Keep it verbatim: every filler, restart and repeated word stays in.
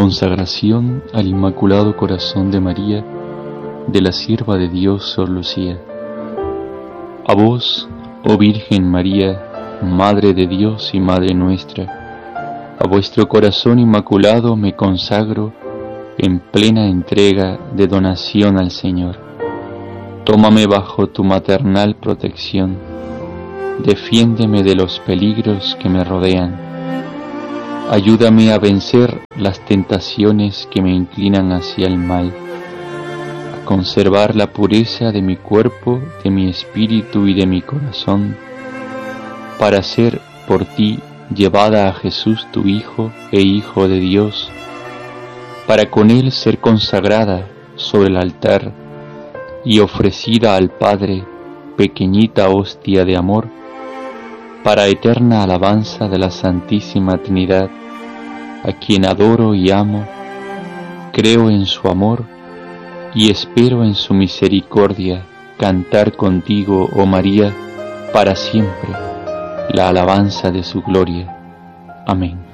Consagración al Inmaculado Corazón de María, de la Sierva de Dios Sor Lucía. A vos, oh Virgen María, Madre de Dios y Madre nuestra, a vuestro corazón inmaculado me consagro en plena entrega de donación al Señor. Tómame bajo tu maternal protección, defiéndeme de los peligros que me rodean. Ayúdame a vencer las tentaciones que me inclinan hacia el mal, a conservar la pureza de mi cuerpo, de mi espíritu y de mi corazón, para ser por ti llevada a Jesús tu Hijo e Hijo de Dios, para con Él ser consagrada sobre el altar y ofrecida al Padre pequeñita hostia de amor, para eterna alabanza de la Santísima Trinidad, a quien adoro y amo, creo en su amor y espero en su misericordia cantar contigo, oh María, para siempre la alabanza de su gloria. Amén.